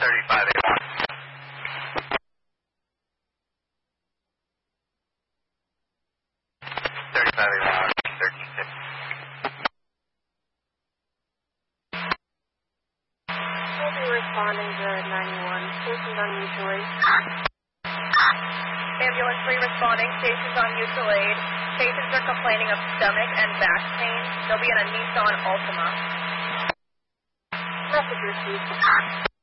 We'll be responding to 91. Stations on mutual aid. Ambulance 3 responding. Stations on mutual aid. Patients are complaining of stomach and back pain. They'll be in a Nissan Altima. Message received.